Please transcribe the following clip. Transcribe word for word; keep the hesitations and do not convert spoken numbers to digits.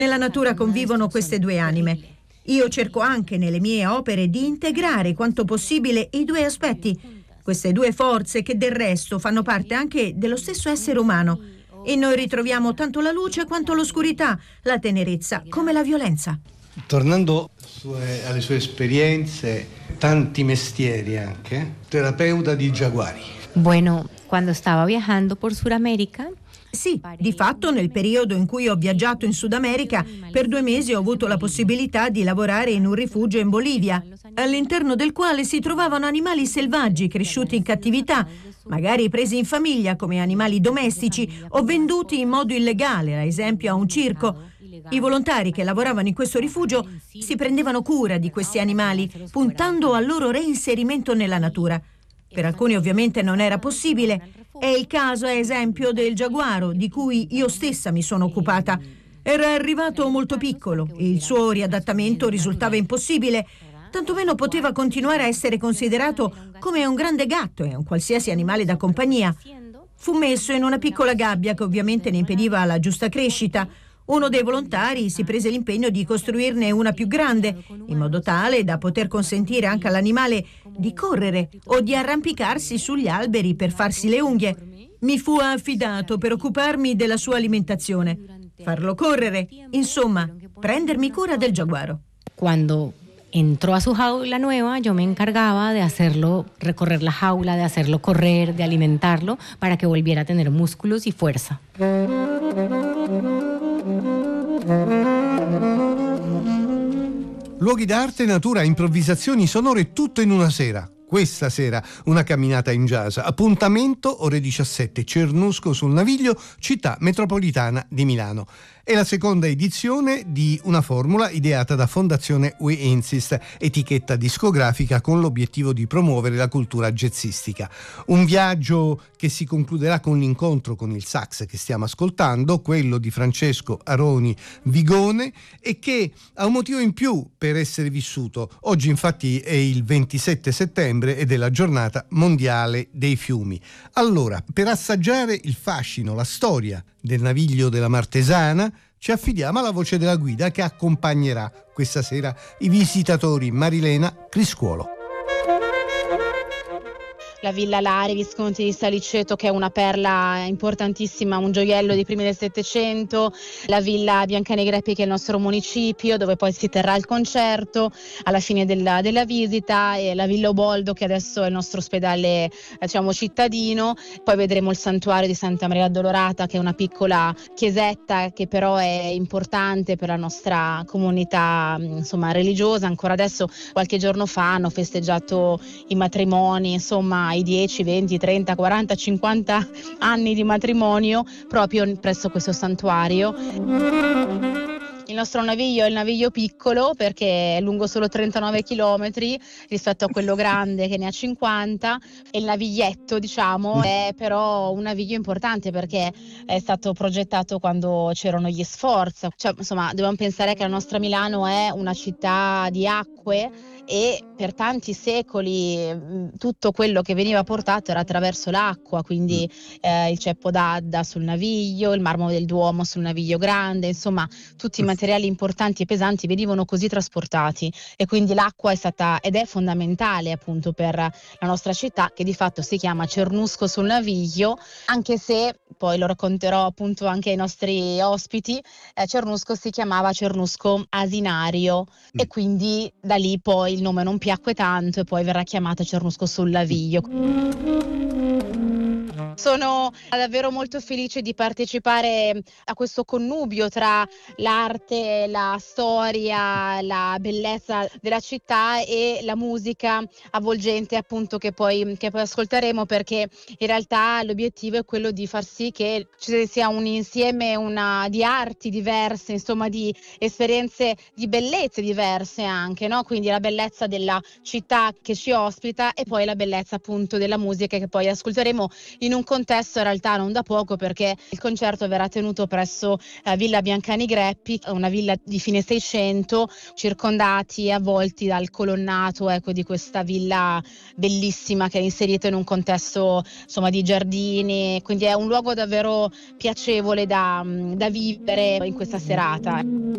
Nella natura convivono queste due anime. Io cerco anche nelle mie opere di integrare quanto possibile i due aspetti, queste due forze che del resto fanno parte anche dello stesso essere umano. In noi ritroviamo tanto la luce quanto l'oscurità, la tenerezza come la violenza. Tornando sue, alle sue esperienze, tanti mestieri anche, terapeuta di giaguari. Bueno, quando stavo viajando por Sudamerica. Sì, di fatto nel periodo in cui ho viaggiato in Sud America, per due mesi ho avuto la possibilità di lavorare in un rifugio in Bolivia, all'interno del quale si trovavano animali selvaggi cresciuti in cattività, magari presi in famiglia come animali domestici o venduti in modo illegale, ad esempio a un circo. I volontari che lavoravano in questo rifugio si prendevano cura di questi animali, puntando al loro reinserimento nella natura. Per alcuni ovviamente non era possibile. È il caso, ad esempio, del giaguaro, di cui io stessa mi sono occupata. Era arrivato molto piccolo e il suo riadattamento risultava impossibile, tantomeno poteva continuare a essere considerato come un grande gatto e un qualsiasi animale da compagnia. Fu messo in una piccola gabbia che ovviamente ne impediva la giusta crescita. Uno dei volontari si prese l'impegno di costruirne una più grande, in modo tale da poter consentire anche all'animale di correre o di arrampicarsi sugli alberi per farsi le unghie. Mi fu affidato per occuparmi della sua alimentazione, farlo correre, insomma, prendermi cura del giaguaro. Quando entró a su jaula nueva, yo me encargaba de hacerlo recorrer la jaula, de hacerlo correr, de alimentarlo para que volviera a tener músculos y fuerza. Luoghi d'arte, natura, improvvisazioni sonore, tutto in una sera. Questa sera una camminata in jazz. Appuntamento ore diciassette, Cernusco sul Naviglio, città metropolitana di Milano. È la seconda edizione di una formula ideata da Fondazione We Insist, etichetta discografica con l'obiettivo di promuovere la cultura jazzistica. Un viaggio che si concluderà con l'incontro con il sax che stiamo ascoltando, quello di Francesco Aroni Vigone, e che ha un motivo in più per essere vissuto. Oggi infatti è il ventisette settembre ed è la giornata mondiale dei fiumi. Allora, per assaggiare il fascino, la storia del Naviglio della Martesana, ci affidiamo alla voce della guida che accompagnerà questa sera i visitatori Marilena Criscuolo. La Villa Lari Visconti di Saliceto, che è una perla importantissima, un gioiello dei primi del Settecento, la Villa Biancanegrepi, che è il nostro municipio, dove poi si terrà il concerto alla fine della, della visita, e la Villa Uboldo, che adesso è il nostro ospedale, diciamo, cittadino. Poi vedremo il santuario di Santa Maria Addolorata, che è una piccola chiesetta che però è importante per la nostra comunità, insomma, religiosa. Ancora adesso, qualche giorno fa, hanno festeggiato i matrimoni, insomma, i dieci, venti, trenta, quaranta, cinquanta anni di matrimonio proprio presso questo santuario. Il nostro naviglio è il naviglio piccolo perché è lungo solo trentanove chilometri rispetto a quello grande che ne ha cinquanta, e il naviglietto, diciamo, è però un naviglio importante perché è stato progettato quando c'erano gli Sforza. Cioè, insomma, dobbiamo pensare che la nostra Milano è una città di acque e per tanti secoli tutto quello che veniva portato era attraverso l'acqua, quindi eh, il ceppo d'Adda sul naviglio, il marmo del Duomo sul naviglio grande, insomma tutti i materiali importanti e pesanti venivano così trasportati, e quindi l'acqua è stata ed è fondamentale appunto per la nostra città, che di fatto si chiama Cernusco sul Naviglio, anche se poi lo racconterò appunto anche ai nostri ospiti, eh, Cernusco si chiamava Cernusco Asinario mm. e quindi da lì poi il nome non piacque tanto e poi verrà chiamato Cernusco sul Naviglio. Sono davvero molto felice di partecipare a questo connubio tra l'arte, la storia, la bellezza della città e la musica avvolgente appunto che poi, che poi ascolteremo, perché in realtà l'obiettivo è quello di far sì che ci sia un insieme una, di arti diverse, insomma di esperienze, di bellezze diverse anche, no? Quindi la bellezza della città che ci ospita e poi la bellezza appunto della musica che poi ascolteremo in un contesto in realtà non da poco, perché il concerto verrà tenuto presso eh, Villa Biancani Greppi, una villa di fine Seicento, circondati e avvolti dal colonnato, ecco, di questa villa bellissima che è inserita in un contesto insomma di giardini, quindi è un luogo davvero piacevole da, da vivere in questa serata.